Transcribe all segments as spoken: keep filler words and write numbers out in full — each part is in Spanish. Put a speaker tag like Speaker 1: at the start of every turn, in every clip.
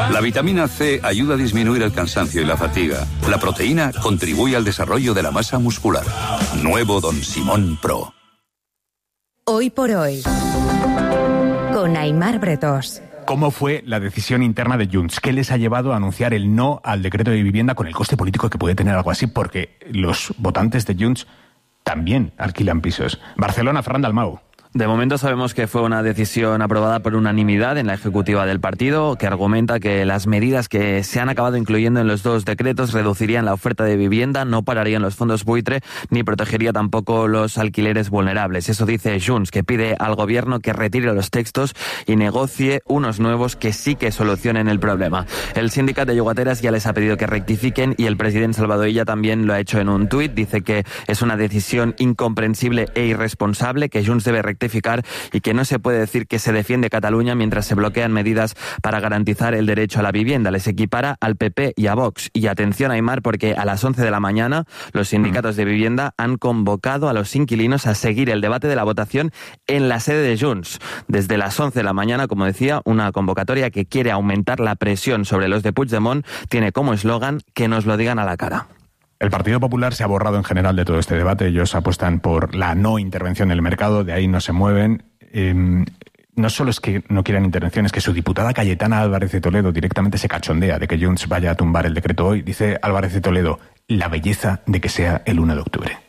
Speaker 1: La vitamina C ayuda a disminuir el cansancio y la fatiga. La proteína contribuye al desarrollo de la masa muscular. Nuevo Don Simón Pro.
Speaker 2: Hoy por hoy, con Aimar Bretós.
Speaker 3: ¿Cómo fue la decisión interna de Junts? ¿Qué les ha llevado a anunciar el no al decreto de vivienda con el coste político que puede tener algo así? Porque los votantes de Junts también alquilan pisos. Barcelona, Ferran Dalmau.
Speaker 4: De momento sabemos que fue una decisión aprobada por unanimidad en la ejecutiva del partido, que argumenta que las medidas que se han acabado incluyendo en los dos decretos reducirían la oferta de vivienda, no pararían los fondos buitre ni protegería tampoco los alquileres vulnerables. Eso dice Junts, que pide al gobierno que retire los textos y negocie unos nuevos que sí que solucionen el problema. El sindicato de llogateras ya les ha pedido que rectifiquen y el presidente Salvador Illa también lo ha hecho en un tuit. Dice que es una decisión incomprensible e irresponsable, que Junts debe rectificar y que no se puede decir que se defiende Cataluña mientras se bloquean medidas para garantizar el derecho a la vivienda. Les equipara al P P y a Vox. Y atención, Aimar, porque a las once de la mañana los sindicatos de vivienda han convocado a los inquilinos a seguir el debate de la votación en la sede de Junts. Desde las once de la mañana, como decía, una convocatoria que quiere aumentar la presión sobre los de Puigdemont tiene como eslogan que nos lo digan a la cara.
Speaker 3: El Partido Popular se ha borrado en general de todo este debate. Ellos apuestan por la no intervención en el mercado, de ahí no se mueven. Eh, no solo es que no quieran intervención, es que su diputada Cayetana Álvarez de Toledo directamente se cachondea de que Junts vaya a tumbar el decreto hoy. Dice Álvarez de Toledo, la belleza de que sea el uno de octubre.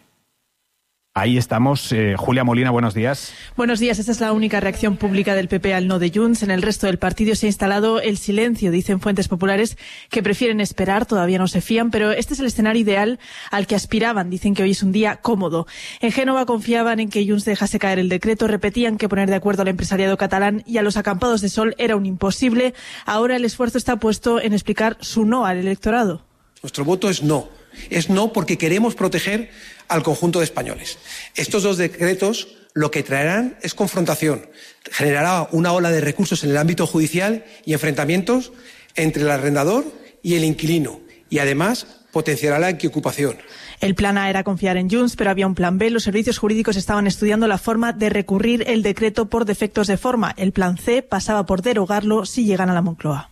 Speaker 3: Ahí estamos. Eh, Julia Molina, buenos días.
Speaker 5: Buenos días. Esta es la única reacción pública del P P al no de Junts. En el resto del partido se ha instalado el silencio, dicen fuentes populares que prefieren esperar, todavía no se fían, pero este es el escenario ideal al que aspiraban. Dicen que hoy es un día cómodo. En Génova confiaban en que Junts dejase caer el decreto, repetían que poner de acuerdo al empresariado catalán y a los acampados de sol era un imposible. Ahora el esfuerzo está puesto en explicar su no al electorado.
Speaker 6: Nuestro voto es no. Es no porque queremos proteger al conjunto de españoles. Estos dos decretos lo que traerán es confrontación. Generará una ola de recursos en el ámbito judicial y enfrentamientos entre el arrendador y el inquilino. Y además potenciará la ocupación.
Speaker 5: El plan A era confiar en Junts, pero había un plan B. Los servicios jurídicos estaban estudiando la forma de recurrir el decreto por defectos de forma. El plan C pasaba por derogarlo si llegan a la Moncloa.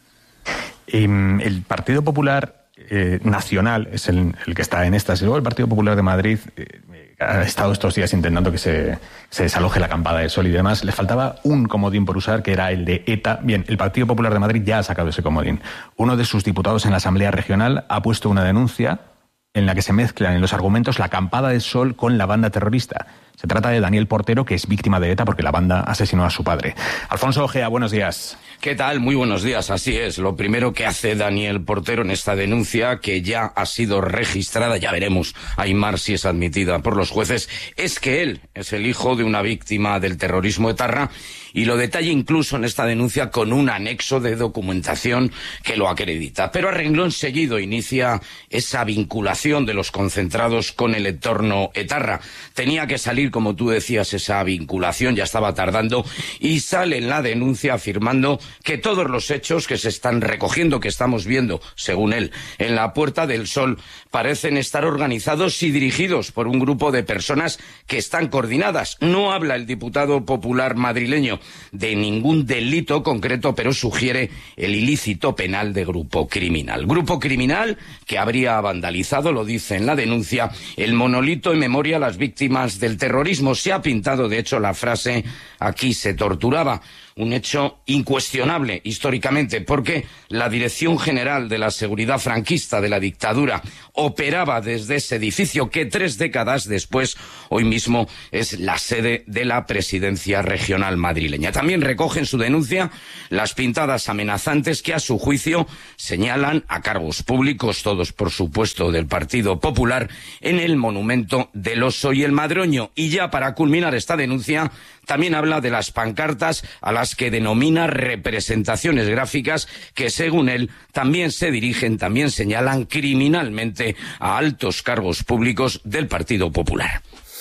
Speaker 3: Eh, el Partido Popular Eh, nacional es el, el que está en estas. Y luego el Partido Popular de Madrid eh, ha estado estos días intentando que se, se desaloje la acampada de sol y demás. Le faltaba un comodín por usar, que era el de ETA. Bien, el Partido Popular de Madrid ya ha sacado ese comodín. Uno de sus diputados en la Asamblea Regional ha puesto una denuncia en la que se mezclan en los argumentos la acampada de sol con la banda terrorista. Se trata de Daniel Portero, que es víctima de ETA porque la banda asesinó a su padre. Alfonso Ojea, buenos días.
Speaker 7: ¿Qué tal? Muy buenos días. Así es. Lo primero que hace Daniel Portero en esta denuncia, que ya ha sido registrada, ya veremos, Aimar, si es admitida por los jueces, es que él es el hijo de una víctima del terrorismo etarra y lo detalla incluso en esta denuncia con un anexo de documentación que lo acredita. Pero a renglón seguido inicia esa vinculación de los concentrados con el entorno etarra. Tenía que salir, como tú decías, esa vinculación, ya estaba tardando, y sale en la denuncia afirmando que todos los hechos que se están recogiendo, que estamos viendo, según él, en la Puerta del Sol, parecen estar organizados y dirigidos por un grupo de personas que están coordinadas. No habla el diputado popular madrileño de ningún delito concreto, pero sugiere el ilícito penal de grupo criminal. Grupo criminal que habría vandalizado, lo dice en la denuncia, el monolito en memoria a las víctimas del terrorismo. Se ha pintado, de hecho, la frase "aquí se torturaba". Un hecho incuestionable históricamente, porque la Dirección General de la Seguridad Franquista de la dictadura operaba desde ese edificio que tres décadas después, hoy mismo, es la sede de la Presidencia Regional madrileña. También recoge en su denuncia las pintadas amenazantes que, a su juicio, señalan a cargos públicos, todos por supuesto del Partido Popular, en el monumento del Oso y el Madroño. Y ya para culminar esta denuncia, también habla de las pancartas a las que denomina representaciones gráficas que, según él, también se dirigen, también señalan criminalmente a altos cargos públicos del Partido Popular.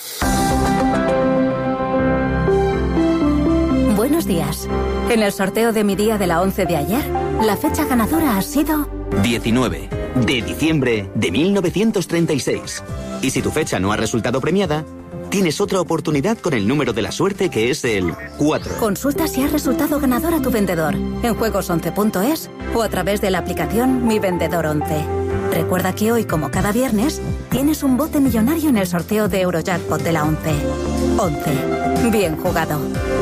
Speaker 2: Buenos días. En el sorteo de mi día de la once de ayer, la fecha ganadora ha sido
Speaker 8: diecinueve de diciembre de mil novecientos treinta y seis. Y si tu fecha no ha resultado premiada, tienes otra oportunidad con el número de la suerte, que es el cuatro.
Speaker 2: Consulta si has resultado ganador a tu vendedor en juegos once punto es o a través de la aplicación Mi Vendedor once. Recuerda que hoy, como cada viernes, tienes un bote millonario en el sorteo de Eurojackpot de la once. once. Bien jugado.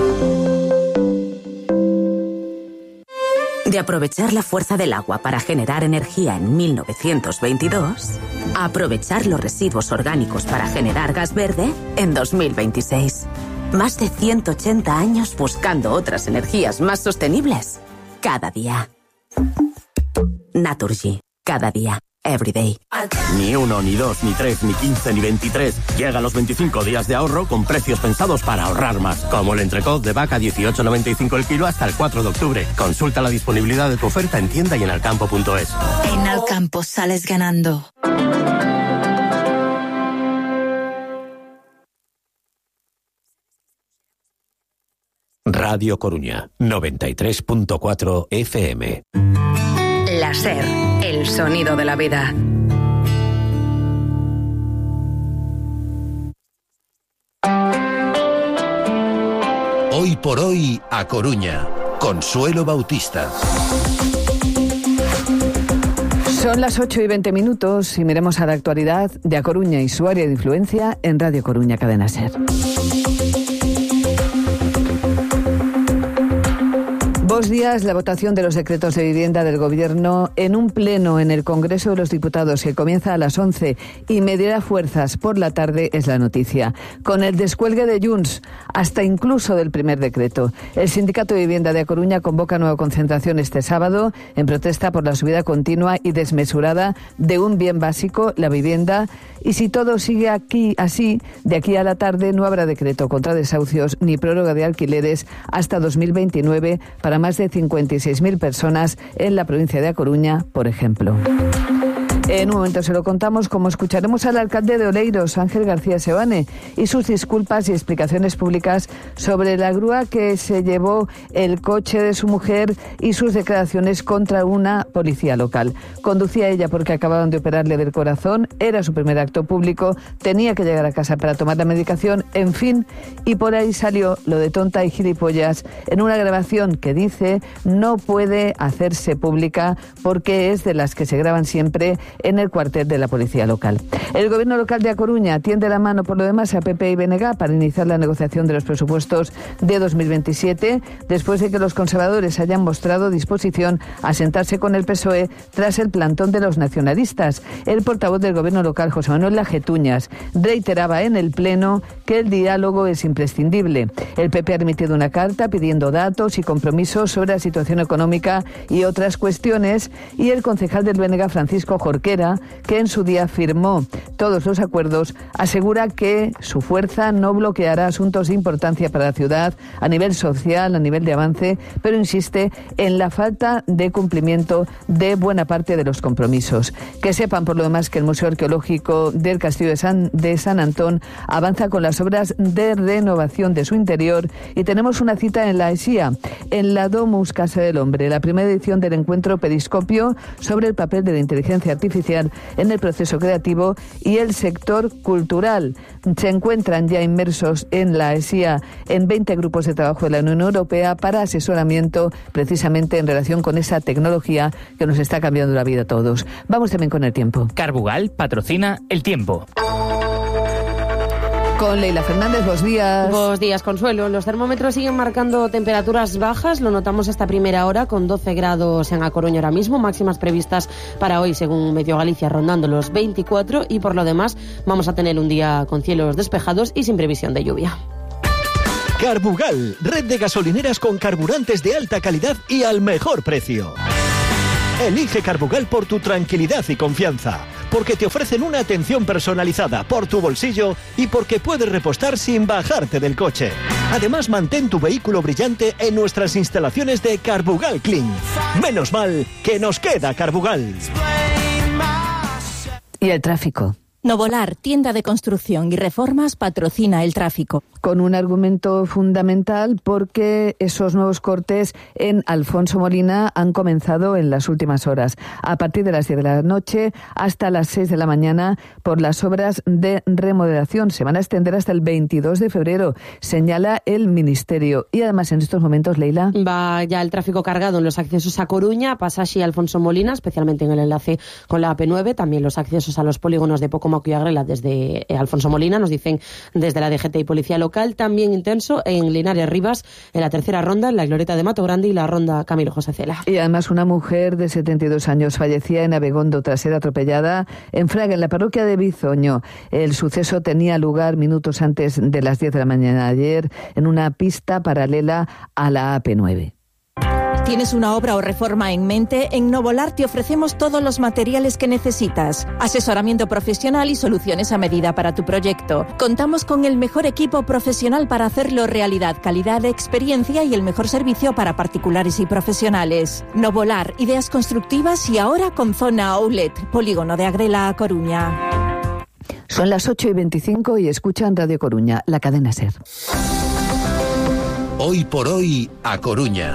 Speaker 9: De aprovechar la fuerza del agua para generar energía en mil novecientos veintidós, a aprovechar los residuos orgánicos para generar gas verde en dos mil veintiséis. Más de ciento ochenta años buscando otras energías más sostenibles. Cada día. Naturgy. Cada día. Everyday.
Speaker 10: Ni uno, ni dos, ni tres, ni quince, ni veintitrés. Llegan los veinticinco días de ahorro con precios pensados para ahorrar más. Como el entrecot de vaca dieciocho noventa y cinco el kilo hasta el cuatro de octubre. Consulta la disponibilidad de tu oferta en tienda y en alcampo punto es.
Speaker 11: En Alcampo sales ganando.
Speaker 12: Radio Coruña, noventa y tres punto cuatro F M.
Speaker 13: La SER, el sonido de la vida.
Speaker 12: Hoy por hoy, a Coruña. Consuelo Bautista.
Speaker 14: Son las ocho y veinte minutos y miremos a la actualidad de A Coruña y su área de influencia en Radio Coruña, Cadena SER. Dos días la votación de los decretos de vivienda del Gobierno en un pleno en el Congreso de los Diputados que comienza a las once y medirá fuerzas por la tarde es la noticia. Con el descuelgue de Junts, hasta incluso del primer decreto. El Sindicato de Vivienda de A Coruña convoca nueva concentración este sábado en protesta por la subida continua y desmesurada de un bien básico, la vivienda. Y si todo sigue aquí así, de aquí a la tarde no habrá decreto contra desahucios ni prórroga de alquileres hasta dos mil veintinueve para más de cincuenta y seis mil personas en la provincia de A Coruña, por ejemplo. En un momento se lo contamos, como escucharemos al alcalde de Oleiros, Ángel García Sebane, y sus disculpas y explicaciones públicas sobre la grúa que se llevó el coche de su mujer y sus declaraciones contra una policía local. Conducía ella porque acababan de operarle del corazón, era su primer acto público, tenía que llegar a casa para tomar la medicación, en fin, y por ahí salió lo de tonta y gilipollas en una grabación que dice no puede hacerse pública porque es de las que se graban siempre en el cuartel de la policía local. El gobierno local de A Coruña tiende la mano por lo demás a P P y B N G para iniciar la negociación de los presupuestos de dos mil veintisiete, después de que los conservadores hayan mostrado disposición a sentarse con el P S O E tras el plantón de los nacionalistas. El portavoz del gobierno local, José Manuel Lajetuñas, reiteraba en el Pleno que el diálogo es imprescindible. El P P ha remitido una carta pidiendo datos y compromisos sobre la situación económica y otras cuestiones, y el concejal del B N G, Francisco Jorquera, que en su día firmó todos los acuerdos, asegura que su fuerza no bloqueará asuntos de importancia para la ciudad a nivel social, a nivel de avance, pero insiste en la falta de cumplimiento de buena parte de los compromisos. Que sepan, por lo demás, que el Museo Arqueológico del Castillo de San, de San Antón avanza con las obras de renovación de su interior y tenemos una cita en la ESIA, en la Domus Casa del Hombre, la primera edición del encuentro Periscopio sobre el papel de la inteligencia artificial en el proceso creativo y el sector cultural. Se encuentran ya inmersos en la ESIA en veinte grupos de trabajo de la Unión Europea para asesoramiento precisamente en relación con esa tecnología que nos está cambiando la vida a todos. Vamos también con el tiempo.
Speaker 15: Carbugal patrocina el tiempo.
Speaker 14: Con Leila Fernández, buenos días.
Speaker 16: Buenos días, Consuelo. Los termómetros siguen marcando temperaturas bajas, lo notamos esta primera hora con doce grados en A Coruña ahora mismo, máximas previstas para hoy según Medio Galicia rondando los veinticuatro, y por lo demás vamos a tener un día con cielos despejados y sin previsión de lluvia.
Speaker 17: Carbugal, red de gasolineras con carburantes de alta calidad y al mejor precio. Elige Carbugal por tu tranquilidad y confianza, porque te ofrecen una atención personalizada por tu bolsillo y porque puedes repostar sin bajarte del coche. Además, mantén tu vehículo brillante en nuestras instalaciones de Carbugal Clean. Menos mal que nos queda Carbugal.
Speaker 14: Y el tráfico.
Speaker 11: Novolar, tienda de construcción y reformas, patrocina el tráfico.
Speaker 14: Con un argumento fundamental porque esos nuevos cortes en Alfonso Molina han comenzado en las últimas horas, a partir de las diez de la noche hasta las seis de la mañana por las obras de remodelación. Se van a extender hasta el veintidós de febrero, señala el Ministerio. Y además en estos momentos, Leila,
Speaker 16: va ya el tráfico cargado en los accesos a Coruña, Pasaje y Alfonso Molina, especialmente en el enlace con la A P nueve, también los accesos a los polígonos de Pocomoco y Agrela desde Alfonso Molina, nos dicen desde la D G T y Policía Local, también intenso en Linares Rivas, en la tercera ronda, en la Glorieta de Mato Grande y la ronda Camilo José Cela.
Speaker 14: Y además una mujer de setenta y dos años fallecía en Abegondo tras ser atropellada en Fraga, en la parroquia de Bizoño. El suceso tenía lugar minutos antes de las diez de la mañana de ayer en una pista paralela a la A P nueve.
Speaker 11: ¿Tienes una obra o reforma en mente? En Novolar te ofrecemos todos los materiales que necesitas. Asesoramiento profesional y soluciones a medida para tu proyecto. Contamos con el mejor equipo profesional para hacerlo realidad, calidad, experiencia y el mejor servicio para particulares y profesionales. Novolar, ideas constructivas y ahora con zona outlet, polígono de Agrela a Coruña.
Speaker 14: Son las ocho y veinticinco y escuchan Radio Coruña, la cadena SER.
Speaker 12: Hoy por hoy, a Coruña.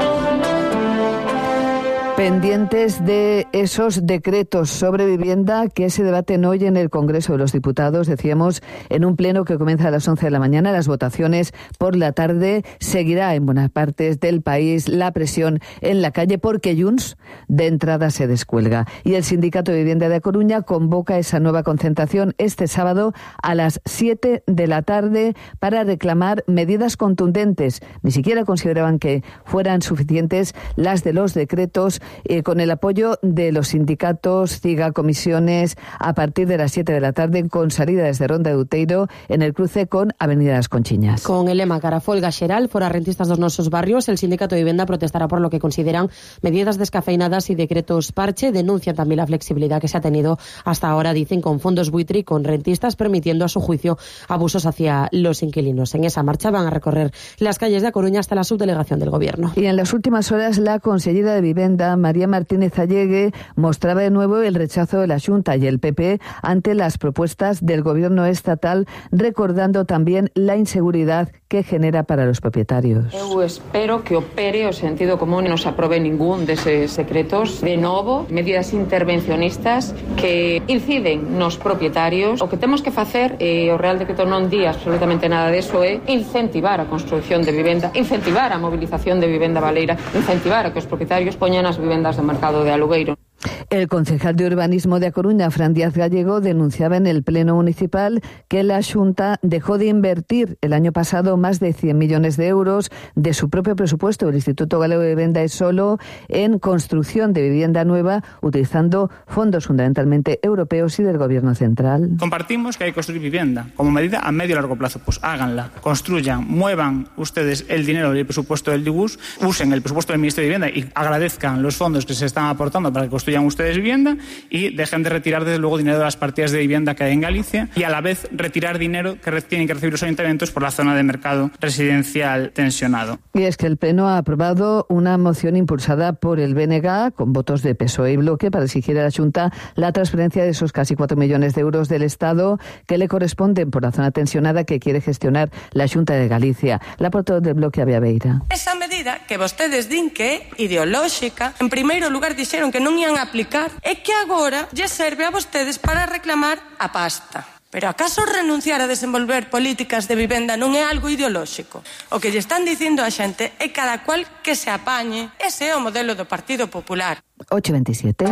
Speaker 14: Pendientes de esos decretos sobre vivienda que se debaten hoy en el Congreso de los Diputados, decíamos, en un pleno que comienza a las once de la mañana. Las votaciones por la tarde. Seguirá en buenas partes del país la presión en la calle porque Junts de entrada se descuelga. Y el Sindicato de Vivienda de A Coruña convoca esa nueva concentración este sábado a las siete de la tarde para reclamar medidas contundentes. Ni siquiera consideraban que fueran suficientes las de los decretos, Eh, con el apoyo de los sindicatos, CIGA, comisiones, a partir de las siete de la tarde, con salida desde Ronda de Uteiro, en el cruce con Avenida Las Conchiñas.
Speaker 16: Con el lema Carafolga Xeral, fora rentistas dos nosos barrios, el Sindicato de Vivienda protestará por lo que consideran medidas descafeinadas y decretos parche. Denuncian también la flexibilidad que se ha tenido hasta ahora, dicen, con fondos buitre y con rentistas, permitiendo a su juicio abusos hacia los inquilinos. En esa marcha van a recorrer las calles de A Coruña hasta la subdelegación del Gobierno.
Speaker 14: Y en las últimas horas, la consellera de Vivienda, María Martínez Allegue, mostraba de nuevo el rechazo de la Xunta y el P P ante las propuestas del Gobierno estatal, recordando también la inseguridad que genera para los propietarios.
Speaker 18: Eu espero que opere o sentido común e non se aprobe ningún deses decretos. De novo, medidas intervencionistas que inciden nos propietarios. O que temos que facer, e o Real Decreto non di absolutamente nada deso, é incentivar a construcción de vivenda, incentivar a movilización de vivenda baleira, incentivar a que os propietarios poñan as vivendas do mercado de alugueiro.
Speaker 14: El concejal de Urbanismo de A Coruña, Fran Díaz Gallego, denunciaba en el Pleno Municipal que la Xunta dejó de invertir el año pasado más de cien millones de euros de su propio presupuesto. El Instituto Galego de Vivienda es solo en construcción de vivienda nueva, utilizando fondos fundamentalmente europeos y del Gobierno central.
Speaker 19: Compartimos que hay que construir vivienda como medida a medio y largo plazo. Pues háganla, construyan, muevan ustedes el dinero del presupuesto del D I B U S, usen el presupuesto del Ministerio de Vivienda y agradezcan los fondos que se están aportando para que construyan ustedes vivienda y dejen de retirar desde luego dinero de las partidas de vivienda que hay en Galicia y a la vez retirar dinero que tienen que recibir los ayuntamientos por la zona de mercado residencial tensionado.
Speaker 14: Y es que el Pleno ha aprobado una moción impulsada por el B N G con votos de P S O E y Bloque para exigir a la Xunta la transferencia de esos casi cuatro millones de euros del Estado que le corresponden por la zona tensionada que quiere gestionar la Xunta de Galicia. La portavoz del Bloque, Abia Beira.
Speaker 20: Esa medida que vostedes din que é ideolóxica, en primeiro lugar dixeron que non ian a aplicar, é que agora lle serve a vostedes para reclamar a pasta. Pero acaso renunciar a desenvolver políticas de vivenda non é algo ideolóxico? O que lle están dicindo a xente é cada cual que se apañe. Ese é o modelo do Partido Popular.
Speaker 14: ocho veintisiete.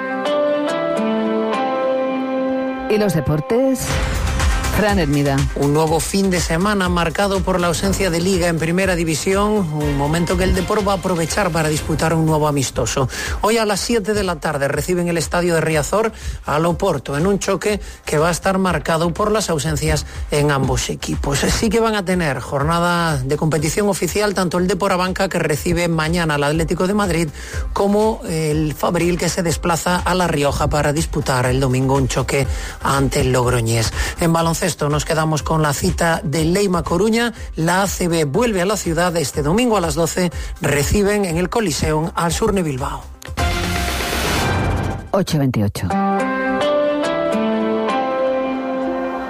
Speaker 14: ¿Y los deportes? Fran Hermida.
Speaker 21: Un nuevo fin de semana marcado por la ausencia de Liga en Primera División, un momento que el Depor va a aprovechar para disputar un nuevo amistoso. Hoy a las siete de la tarde reciben el estadio de Riazor al Oporto en un choque que va a estar marcado por las ausencias en ambos equipos. Sí que van a tener jornada de competición oficial tanto el Depor Abanca, que recibe mañana al Atlético de Madrid, como el Fabril, que se desplaza a La Rioja para disputar el domingo un choque ante el Logroñés. En baloncesto Esto nos quedamos con la cita de Leima Coruña. La A C B vuelve a la ciudad este domingo a las doce. Reciben en el Coliseum al Surne Bilbao.
Speaker 14: ocho veintiocho.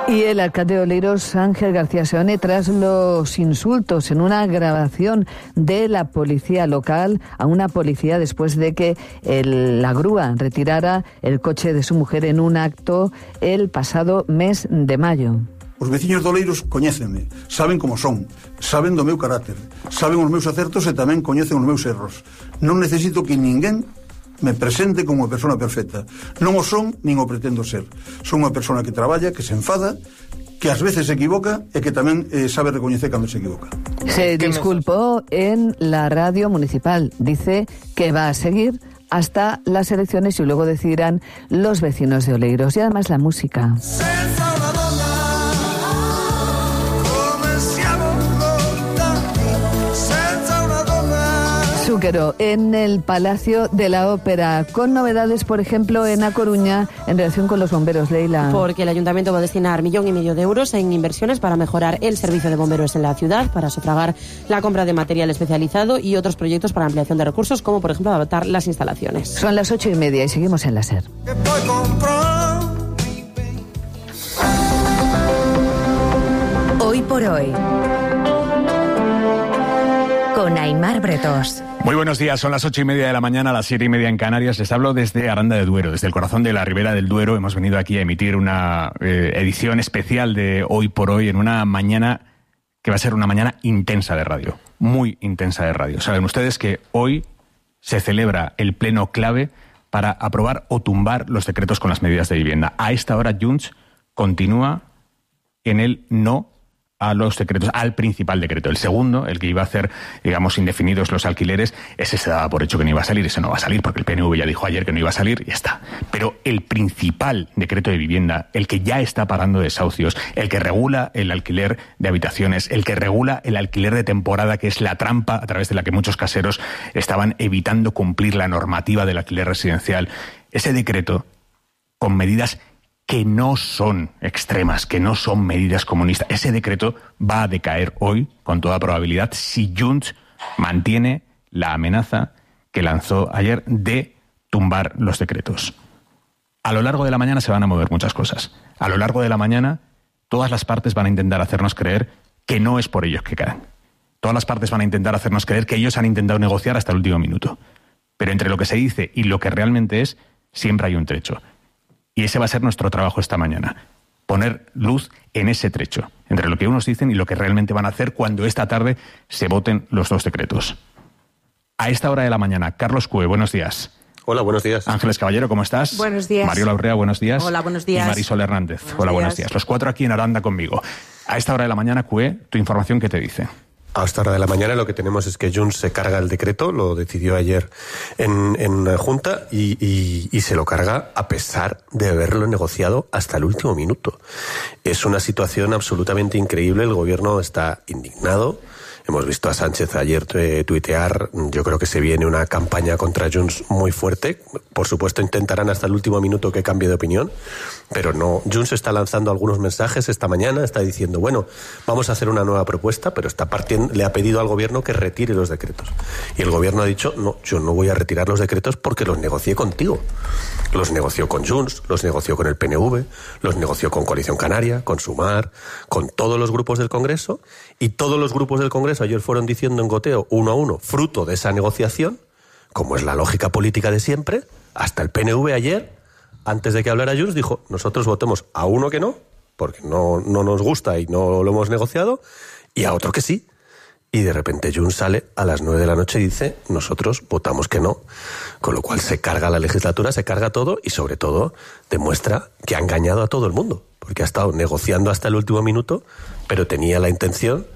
Speaker 14: Y el alcalde de Oleiros, Ángel García Seoane, tras los insultos en una grabación de la policía local a una policía después de que el, la grúa retirara el coche de su mujer en un acto el pasado mes de mayo.
Speaker 1: Os veciños de Oleiros coñécenme, saben como son, saben do meu carácter, saben os meus acertos e tamén coñecen os meus erros. Non necesito que ninguén me presente como unha persona perfecta. Non o son, nin o pretendo ser. Son unha persona que traballa, que se enfada, que ás veces se equivoca e que tamén eh, sabe recoñecer cando se equivoca.
Speaker 14: Se disculpó en la radio municipal. Dice que va a seguir hasta las elecciones y luego decidirán los vecinos de Oleiros. Y además la música. Zúquero, en el Palacio de la Ópera, con novedades, por ejemplo, en A Coruña, en relación con los bomberos, Leila.
Speaker 16: Porque el ayuntamiento va a destinar millón y medio de euros en inversiones para mejorar el servicio de bomberos en la ciudad, para sufragar la compra de material especializado y otros proyectos para ampliación de recursos, como por ejemplo adaptar las instalaciones.
Speaker 14: Son las ocho y media y seguimos en la SER.
Speaker 13: Hoy por hoy, con Aimar Bretos.
Speaker 3: Muy buenos días, son las ocho y media de la mañana, las siete y media en Canarias. Les hablo desde Aranda de Duero, desde el corazón de la Ribera del Duero. Hemos venido aquí a emitir una eh, edición especial de Hoy por Hoy en una mañana que va a ser una mañana intensa de radio, muy intensa de radio. Saben ustedes que hoy se celebra el pleno clave para aprobar o tumbar los decretos con las medidas de vivienda. A esta hora Junts continúa en el no a los decretos, al principal decreto. El segundo, el que iba a hacer, digamos, indefinidos los alquileres, ese se daba por hecho que no iba a salir, ese no va a salir, porque el P N V ya dijo ayer que no iba a salir y ya está. Pero el principal decreto de vivienda, el que ya está pagando desahucios, el que regula el alquiler de habitaciones, el que regula el alquiler de temporada, que es la trampa a través de la que muchos caseros estaban evitando cumplir la normativa del alquiler residencial, ese decreto, con medidas que no son extremas, que no son medidas comunistas. Ese decreto va a decaer hoy, con toda probabilidad, si Junts mantiene la amenaza que lanzó ayer de tumbar los decretos. A lo largo de la mañana se van a mover muchas cosas. A lo largo de la mañana, todas las partes van a intentar hacernos creer que no es por ellos que caen. Todas las partes van a intentar hacernos creer que ellos han intentado negociar hasta el último minuto. Pero entre lo que se dice y lo que realmente es, siempre hay un trecho. Y ese va a ser nuestro trabajo esta mañana. Poner luz en ese trecho, entre lo que unos dicen y lo que realmente van a hacer cuando esta tarde se voten los dos decretos. A esta hora de la mañana, Carlos Cue, buenos días.
Speaker 22: Hola, buenos días.
Speaker 3: Ángeles Caballero, ¿cómo estás?
Speaker 23: Buenos días.
Speaker 3: Mario Laurea, buenos días.
Speaker 23: Hola, buenos días.
Speaker 3: Y Marisol Hernández.
Speaker 23: Buenos
Speaker 3: Hola, buenos
Speaker 23: días.
Speaker 3: días. Los cuatro aquí en Aranda conmigo. A esta hora de la mañana, Cue, tu información, ¿qué te dice?
Speaker 22: A esta hora de la mañana lo que tenemos es que Junts se carga el decreto, lo decidió ayer en, en Junta y, y, y se lo carga a pesar de haberlo negociado hasta el último minuto. Es una situación absolutamente increíble, el gobierno está indignado. Hemos visto a Sánchez ayer tuitear, yo creo que se viene una campaña contra Junts muy fuerte. Por supuesto intentarán hasta el último minuto que cambie de opinión, pero no. Junts está lanzando algunos mensajes esta mañana, está diciendo, bueno, vamos a hacer una nueva propuesta, pero está partiendo, le ha pedido al gobierno que retire los decretos. Y el gobierno ha dicho, no, yo no voy a retirar los decretos porque los negocié contigo. Los negoció con Junts, los negoció con el P N V, los negoció con Coalición Canaria, con Sumar, con todos los grupos del Congreso, y todos los grupos del Congreso ayer fueron diciendo en goteo, uno a uno, fruto de esa negociación, como es la lógica política de siempre, hasta el P N V ayer, antes de que hablara Junts, dijo, nosotros votemos a uno que no, porque no, no nos gusta y no lo hemos negociado, y a otro que sí. Y de repente Junts sale a las nueve de la noche y dice, nosotros votamos que no, con lo cual se carga la legislatura, se carga todo y sobre todo demuestra que ha engañado a todo el mundo, porque ha estado negociando hasta el último minuto, pero tenía la intención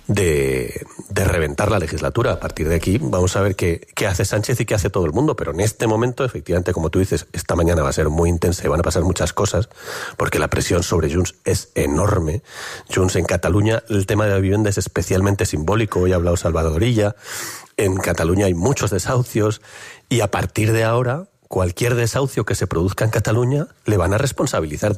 Speaker 22: de, de reventar la legislatura. A partir de aquí vamos a ver qué, qué hace Sánchez y qué hace todo el mundo, pero en este momento, efectivamente, como tú dices, esta mañana va a ser muy intensa y van a pasar muchas cosas, porque la presión sobre Junts es enorme. Junts en Cataluña, el tema de la vivienda es especialmente simbólico, hoy ha hablado Salvador Illa, en Cataluña hay muchos desahucios, y a partir de ahora, cualquier desahucio que se produzca en Cataluña le van a responsabilizar